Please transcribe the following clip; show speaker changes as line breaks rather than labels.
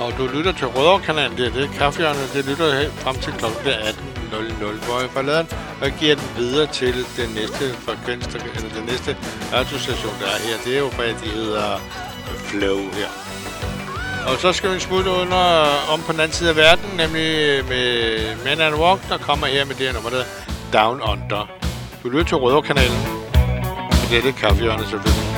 Og du lytter til Rødovre-kanalen, det er kaffehjørnet, det lytter helt frem til kl. 18.00, hvor jeg får lavet den, og giver den videre til den næste frekvens, eller den næste radiostation, der er her. Det er jo, hvad de hedder Flow her. Og så skal vi smutte om på den anden side af verden, nemlig med Men and Walk, der kommer her med det her nummer, der Down Under. Du lytter til Rødovre-kanalen, og det er det kaffehjørnet selvfølgelig.